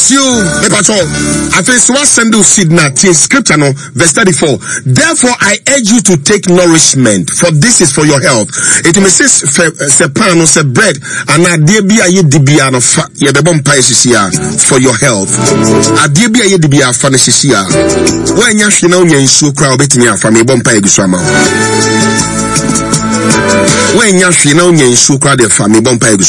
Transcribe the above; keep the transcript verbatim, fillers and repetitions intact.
bless you. I think so. Send you seed na scripture no verse thirty-four. Therefore I urge you to take nourishment, for this is for your health. It may say se pan no se bread and adie bi aye dibia no fa ye be bompa esisia for your health. Adie bi aye dibia fa no sisia. When nya hwe na onya nsuo kra obetimi afa me bompa egusu ama. When nya hwe na onya nsuo kra de fa me bompa egusu